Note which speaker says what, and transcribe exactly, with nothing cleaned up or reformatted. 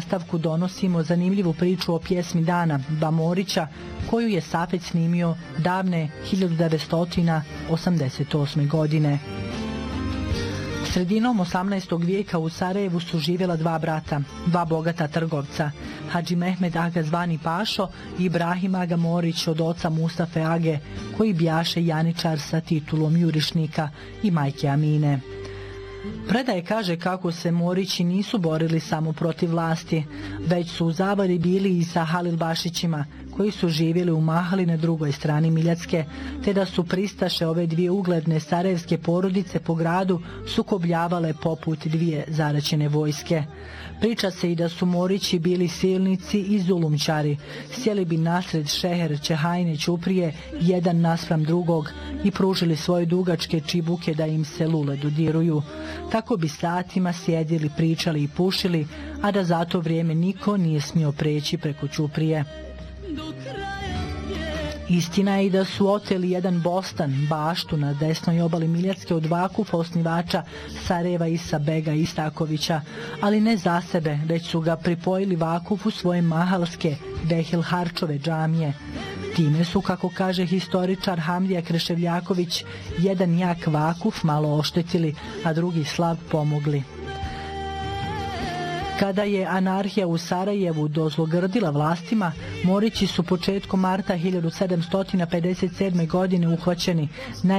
Speaker 1: nastavku donosimo zanimljivu priču o pjesmi Dana Bamorića, koju je Safet snimio davne hiljadu devetsto osamdeset osme. godine. Sredinom osamnaestog vijeka u Sarajevu su živjela dva brata, dva bogata trgovca, Hadži Mehmed Aga zvani Pašo i Ibrahim Aga Morić od oca Mustafe Age, koji bjaše janičar sa titulom jurišnika i majke Amine. Predaje kaže kako se Morići nisu borili samo protiv vlasti, već su u zavari bili i sa Halilbašićima, koji su živjeli u Mahali na drugoj strani Miljacke, te da su pristaše ove dvije ugledne sarajevske porodice po gradu sukobljavale poput dvije zaraćene vojske. Priča se i da su Morići bili silnici i zulumčari, sjeli bi nasred Šeher Čehajne ćuprije jedan naspram drugog i pružili svoje dugačke čibuke da im se lule dodiruju. Tako bi satima sjedili, pričali i pušili, a da za to vrijeme niko nije smio preći preko ćuprije. Istina je i da su oteli jedan bostan, baštu na desnoj obali Miljacke od vakufa osnivača Sarajeva Isa Bega Istakovića, ali ne za sebe, već su ga pripojili vakufu svoje mahalske Behil Harčove džamije. Time su, kako kaže historičar Hamdija Kreševljaković, jedan jak vakuf malo oštetili, a drugi slab pomogli. Kada je anarhija u Sarajevu dozlogrdila vlastima, Morići su početkom marta hiljadu sedamsto pedeset sedme. godine uhvaćeni